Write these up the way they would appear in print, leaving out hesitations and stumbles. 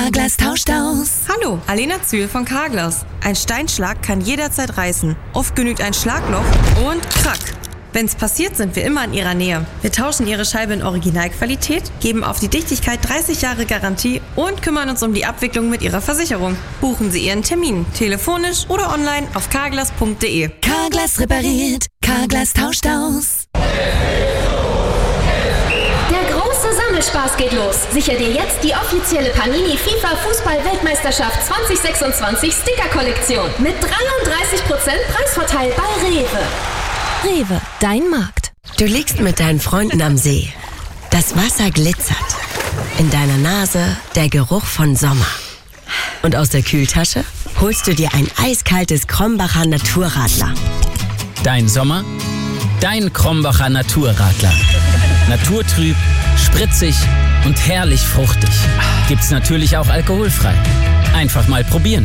Carglass tauscht aus. Hallo, Alena Zühl von Carglass. Ein Steinschlag kann jederzeit reißen. Oft genügt ein Schlagloch und krack. Wenn's passiert, sind wir immer in Ihrer Nähe. Wir tauschen Ihre Scheibe in Originalqualität, geben auf die Dichtigkeit 30 Jahre Garantie und kümmern uns um die Abwicklung mit Ihrer Versicherung. Buchen Sie Ihren Termin, telefonisch oder online auf carglass.de. Carglass repariert, Carglass tauscht aus. Der große Sammelspaß geht los. Sichere dir jetzt die offizielle Panini FIFA Fußball-Weltmeisterschaft 2026 Sticker-Kollektion mit 33% Preisvorteil bei Rewe. Rewe, dein Markt. Du liegst mit deinen Freunden am See. Das Wasser glitzert. In deiner Nase der Geruch von Sommer. Und aus der Kühltasche holst du dir ein eiskaltes Krombacher Naturradler. Dein Sommer, dein Krombacher Naturradler. Naturtrüb, spritzig und herrlich fruchtig. Gibt's natürlich auch alkoholfrei. Einfach mal probieren.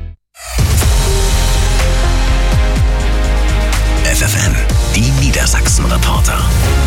FFN, die Niedersachsen-Reporter.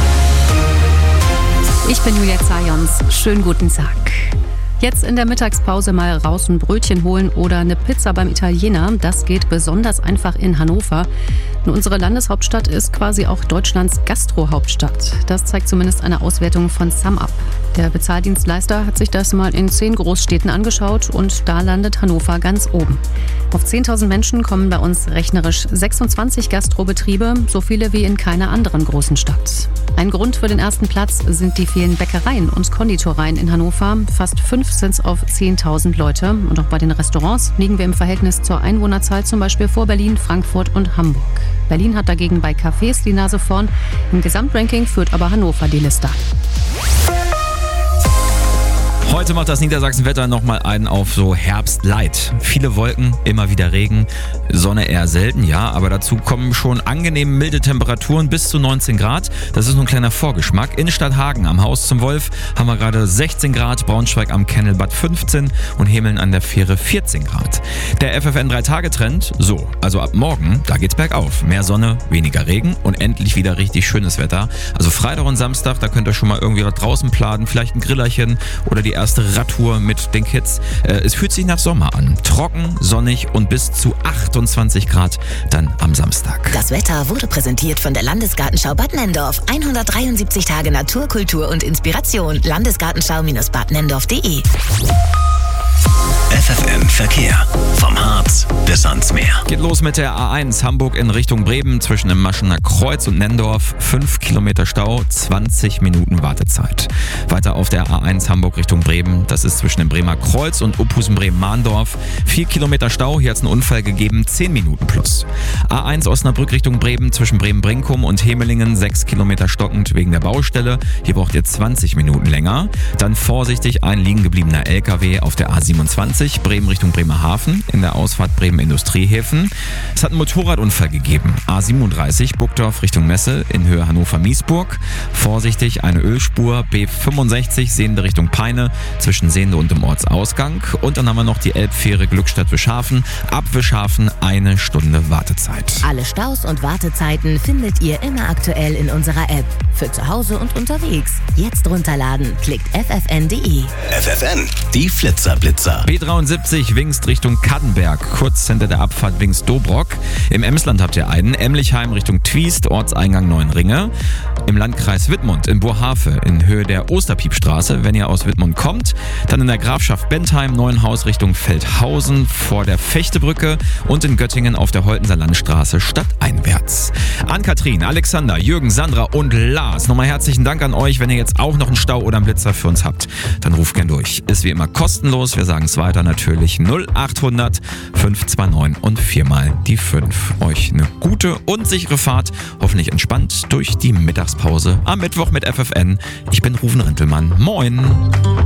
Ich bin Julia Zajons. Schönen guten Tag. Jetzt in der Mittagspause mal raus ein Brötchen holen oder eine Pizza beim Italiener. Das geht besonders einfach in Hannover. Und unsere Landeshauptstadt ist quasi auch Deutschlands Gastrohauptstadt. Das zeigt zumindest eine Auswertung von SumUp. Der Bezahldienstleister hat sich das mal in 10 Großstädten angeschaut und da landet Hannover ganz oben. Auf 10.000 Menschen kommen bei uns rechnerisch 26 Gastrobetriebe, so viele wie in keiner anderen großen Stadt. Ein Grund für den ersten Platz sind die vielen Bäckereien und Konditoreien in Hannover. Fast 5 sind es auf 10.000 Leute. Und auch bei den Restaurants liegen wir im Verhältnis zur Einwohnerzahl zum Beispiel vor Berlin, Frankfurt und Hamburg. Berlin hat dagegen bei Cafés die Nase vorn. Im Gesamtranking führt aber Hannover die Liste an. Heute macht das Niedersachsenwetter nochmal einen auf so Herbst-Light. Viele Wolken, immer wieder Regen, Sonne eher selten, ja, aber dazu kommen schon angenehm milde Temperaturen bis zu 19 Grad. Das ist nur ein kleiner Vorgeschmack. Innenstadt Hagen am Haus zum Wolf haben wir gerade 16 Grad, Braunschweig am Kennelbad 15 und Hemeln an der Fähre 14 Grad. Der FFN 3-Tage-Trend, so, also ab morgen, da geht's bergauf. Mehr Sonne, weniger Regen und endlich wieder richtig schönes Wetter. Also Freitag und Samstag, da könnt ihr schon mal irgendwie was draußen planen, vielleicht ein Grillerchen oder die erste Radtour mit den Kids. Es fühlt sich nach Sommer an. Trocken, sonnig und bis zu 28 Grad dann am Samstag. Das Wetter wurde präsentiert von der Landesgartenschau Bad Nenndorf. 173 Tage Natur, Kultur und Inspiration. Landesgartenschau-badnendorf.de. FFN Verkehr. Vom Harz bis ans Meer. Geht los mit der A1 Hamburg in Richtung Bremen zwischen dem Maschener Kreuz und Nenndorf. 5 Kilometer Stau, 20 Minuten Wartezeit. Weiter auf der A1 Hamburg Richtung Bremen. Das ist zwischen dem Bremer Kreuz und Uphusen-Bremen-Mahndorf. 4 Kilometer Stau, hier hat es einen Unfall gegeben, 10 Minuten plus. A1 Osnabrück Richtung Bremen zwischen Bremen-Brinkum und Hemelingen. 6 Kilometer stockend wegen der Baustelle. Hier braucht ihr 20 Minuten länger. Dann vorsichtig ein liegen gebliebener LKW auf der A27. Bremen Richtung Bremerhaven in der Ausfahrt Bremen Industriehäfen. Es hat einen Motorradunfall gegeben. A37 Burgdorf Richtung Messe in Höhe Hannover-Miesburg. Vorsichtig eine Ölspur. B65 Sehende Richtung Peine zwischen Sehende und dem Ortsausgang. Und dann haben wir noch die Elbfähre Glückstadt-Wischhafen. Ab Wischhafen 1 Stunde Wartezeit. Alle Staus und Wartezeiten findet ihr immer aktuell in unserer App. Für zu Hause und unterwegs. Jetzt runterladen. Klickt ffn.de. FFN, die Flitzerblitzer. B73 Wingst Richtung Kaddenberg, kurz hinter der Abfahrt Wingst-Dobrock. Im Emsland habt ihr einen. Emlichheim Richtung Twiest, Ortseingang Neuenringe. Im Landkreis Wittmund in Burhafe in Höhe der Osterpiepstraße, wenn ihr aus Wittmund kommt. Dann in der Grafschaft Bentheim, Neuenhaus Richtung Feldhausen vor der Fechtebrücke und in Göttingen auf der Holtenser Landstraße stadteinwärts. Ann-Kathrin, Alexander, Jürgen, Sandra und Lars, nochmal herzlichen Dank an euch. Wenn ihr jetzt auch noch einen Stau oder einen Blitzer für uns habt, dann ruft gern durch. Ist wie immer kostenlos. Wir sagen es weiter natürlich 0800 529 und 4 mal die 5. Euch eine gute und sichere Fahrt, hoffentlich entspannt durch die Mittagspause am Mittwoch mit FFN. Ich bin Ruven Rintelmann. Moin!